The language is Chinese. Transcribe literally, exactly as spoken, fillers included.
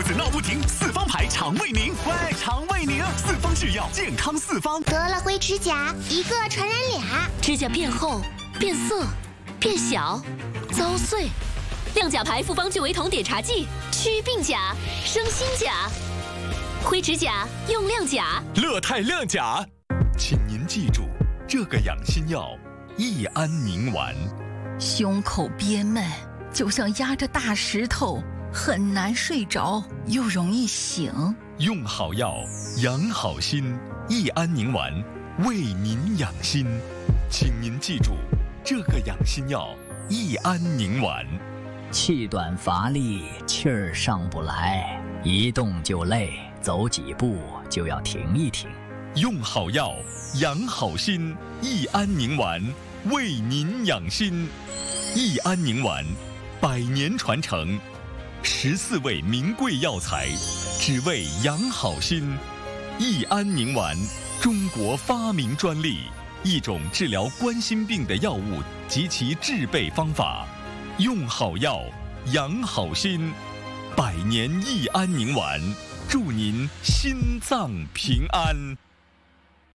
子闹不停，四方牌肠胃宁。喂，肠胃宁，四方制药，健康四方。 得了灰指甲，一个传染俩。 指甲变厚、变色、变小、遭碎。亮甲牌复方聚维酮碘茶剂，祛病甲，生新甲。灰指甲用亮甲。 乐泰亮甲，请您记住这个养心药：益安宁丸。 胸口憋闷，就像压着大石头，很难睡着，又容易醒。 用好药，养好心。益安宁丸，为您养心。请您记住这个养心药：益安宁丸。 气短乏力，气儿上不来，一动就累，走几步就要停一停。 用好药，养好心。益安宁丸，为您养心。益安宁丸，百年传承，十四味名贵药材，只为养好心。益安宁丸，中国发明专利，一种治疗冠心病的药物及其制备方法。用好药，养好心。百年益安宁丸，祝您心脏平安。